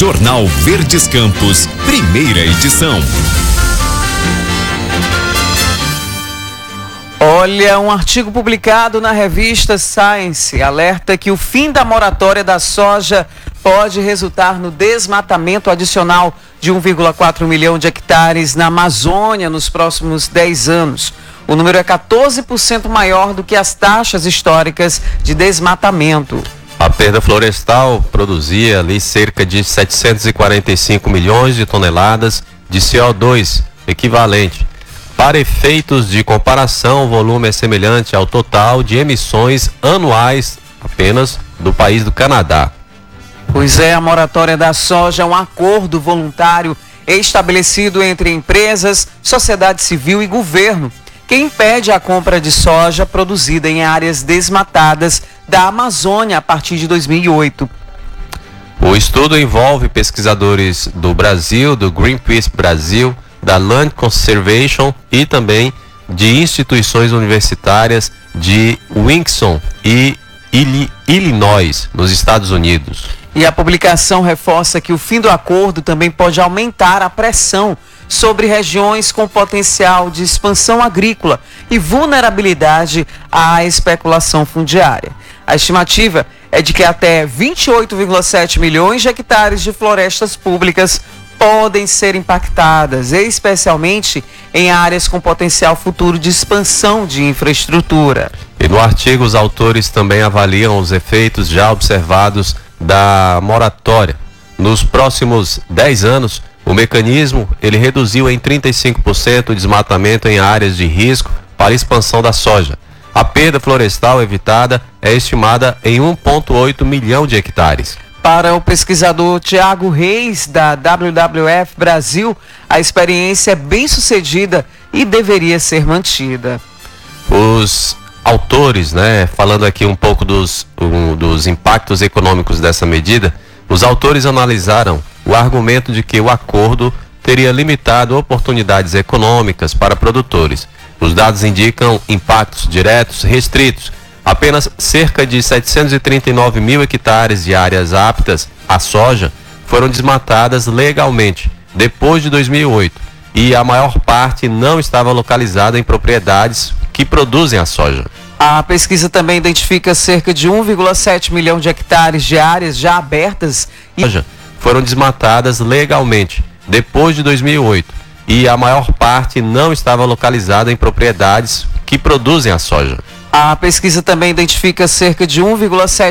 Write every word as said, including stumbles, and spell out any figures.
Jornal Verdes Campos, primeira edição. Olha, um artigo publicado na revista Science alerta que o fim da moratória da soja pode resultar no desmatamento adicional de um vírgula quatro milhão de hectares na Amazônia nos próximos dez anos. O número é quatorze por cento maior do que as taxas históricas de desmatamento. A perda florestal produzia ali cerca de setecentos e quarenta e cinco milhões de toneladas de C O dois equivalente. Para efeitos de comparação, o volume é semelhante ao total de emissões anuais apenas do país do Canadá. Pois é, a moratória da soja é um acordo voluntário estabelecido entre empresas, sociedade civil e governo, que impede a compra de soja produzida em áreas desmatadas da Amazônia a partir de dois mil e oito. O estudo envolve pesquisadores do Brasil, do Greenpeace Brasil, da Land Conservation e também de instituições universitárias de Winson e Illinois, nos Estados Unidos. E a publicação reforça que o fim do acordo também pode aumentar a pressão sobre regiões com potencial de expansão agrícola e vulnerabilidade à especulação fundiária. A estimativa é de que até vinte e oito vírgula sete milhões de hectares de florestas públicas podem ser impactadas, especialmente em áreas com potencial futuro de expansão de infraestrutura. E no artigo, os autores também avaliam os efeitos já observados da moratória. Nos próximos dez anos, o mecanismo ele reduziu em trinta e cinco por cento o desmatamento em áreas de risco para a expansão da soja. A perda florestal evitada é estimada em um vírgula oito milhão de hectares. Para o pesquisador Tiago Reis, da W W F Brasil, a experiência é bem sucedida e deveria ser mantida. Os autores, né, falando aqui um pouco dos, um, dos impactos econômicos dessa medida, os autores analisaram o argumento de que o acordo teria limitado oportunidades econômicas para produtores. Os dados indicam impactos diretos restritos. Apenas cerca de setecentos e trinta e nove mil hectares de áreas aptas à soja foram desmatadas legalmente depois de dois mil e oito e a maior parte não estava localizada em propriedades que produzem a soja. A pesquisa também identifica cerca de um vírgula sete milhão de hectares de áreas já abertas e foram desmatadas legalmente depois de dois mil e oito e a maior parte não estava localizada em propriedades que produzem a soja. A pesquisa também identifica cerca de um vírgula sete